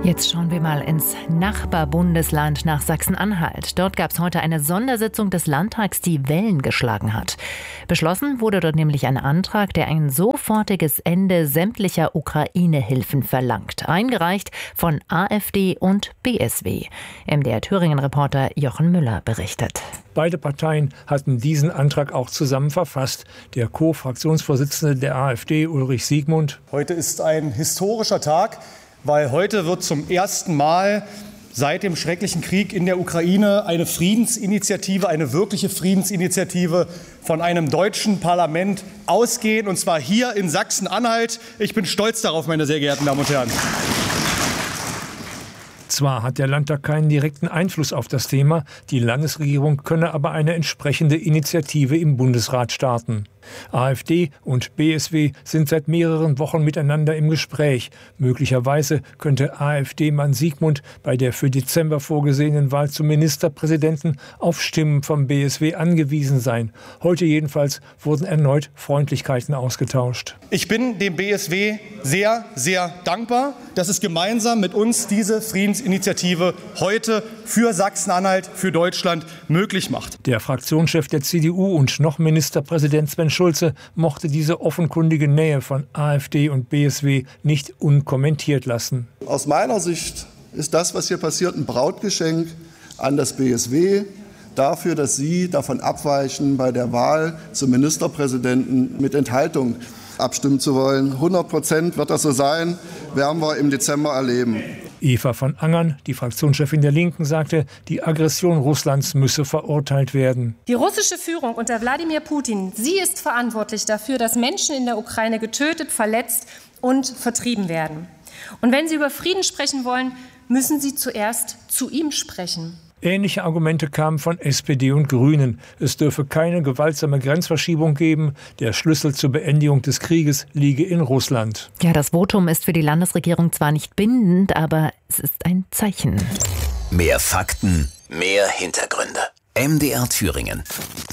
Jetzt schauen wir mal ins Nachbarbundesland nach Sachsen-Anhalt. Dort gab es heute eine Sondersitzung des Landtags, die Wellen geschlagen hat. Beschlossen wurde dort nämlich ein Antrag, der ein sofortiges Ende sämtlicher Ukraine-Hilfen verlangt. Eingereicht von AfD und BSW. MDR-Thüringen-Reporter Jochen Müller berichtet. Beide Parteien hatten diesen Antrag auch zusammen verfasst. Der Co-Fraktionsvorsitzende der AfD, Ulrich Siegmund: Heute ist ein historischer Tag, weil heute wird zum ersten Mal seit dem schrecklichen Krieg in der Ukraine eine Friedensinitiative, eine wirkliche Friedensinitiative von einem deutschen Parlament ausgehen, und zwar hier in Sachsen-Anhalt. Ich bin stolz darauf, meine sehr geehrten Damen und Herren. Zwar hat der Landtag keinen direkten Einfluss auf das Thema, die Landesregierung könne aber eine entsprechende Initiative im Bundesrat starten. AfD und BSW sind seit mehreren Wochen miteinander im Gespräch. Möglicherweise könnte AfD-Mann Siegmund bei der für Dezember vorgesehenen Wahl zum Ministerpräsidenten auf Stimmen vom BSW angewiesen sein. Heute jedenfalls wurden erneut Freundlichkeiten ausgetauscht. Ich bin dem BSW sehr, sehr dankbar, dass es gemeinsam mit uns diese Friedensinitiative heute für Sachsen-Anhalt, für Deutschland möglich macht. Der Fraktionschef der CDU und noch Ministerpräsident Sven Schulze mochte diese offenkundige Nähe von AfD und BSW nicht unkommentiert lassen. Aus meiner Sicht ist das, was hier passiert, ein Brautgeschenk an das BSW dafür, dass Sie davon abweichen, bei der Wahl zum Ministerpräsidenten mit Enthaltung abstimmen zu wollen. 100% wird das so sein, werden wir im Dezember erleben. Eva von Angern, die Fraktionschefin der Linken, sagte, die Aggression Russlands müsse verurteilt werden. Die russische Führung unter Wladimir Putin, sie ist verantwortlich dafür, dass Menschen in der Ukraine getötet, verletzt und vertrieben werden. Und wenn Sie über Frieden sprechen wollen, müssen Sie zuerst zu ihm sprechen. Ähnliche Argumente kamen von SPD und Grünen. Es dürfe keine gewaltsame Grenzverschiebung geben. Der Schlüssel zur Beendigung des Krieges liege in Russland. Ja, das Votum ist für die Landesregierung zwar nicht bindend, aber es ist ein Zeichen. Mehr Fakten, mehr Hintergründe. MDR Thüringen.